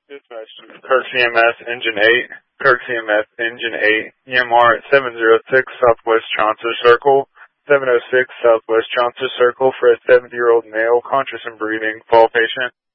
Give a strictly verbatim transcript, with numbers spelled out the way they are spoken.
Dispatch to Kirk C M S Engine eight, Kirk C M S Engine eight, E M R at seven oh six Southwest Chauncey Circle, seven oh six Southwest Chauncey Circle for a seventy-year-old male, conscious and breathing, fall patient.